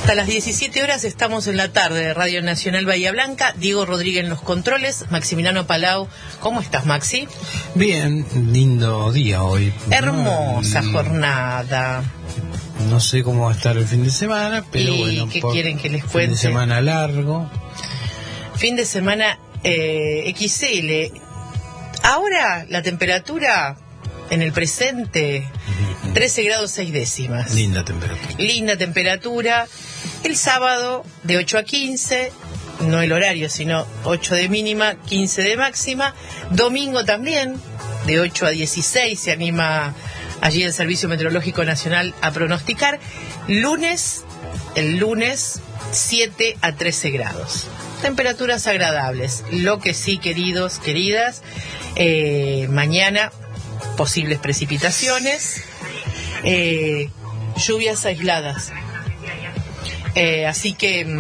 Hasta las 17 horas estamos en la tarde de Radio Nacional Bahía Blanca. Diego Rodríguez en los controles, Maximiliano Palau. ¿Cómo estás, Maxi? Bien, lindo día hoy. Hermosa jornada. No sé cómo va a estar el fin de semana, pero bueno. ¿Qué quieren que les cuente? Fin de semana largo. Fin de semana XL. Ahora la temperatura en el presente, 13 grados 6 décimas. Linda temperatura. Linda temperatura. El sábado de 8 a 15, no el horario, sino 8 de mínima, 15 de máxima. Domingo también, de 8 a 16, se anima allí el Servicio Meteorológico Nacional a pronosticar. El lunes, 7 a 13 grados. Temperaturas agradables. Lo que sí, queridos, queridas, mañana posibles precipitaciones, lluvias aisladas. Así que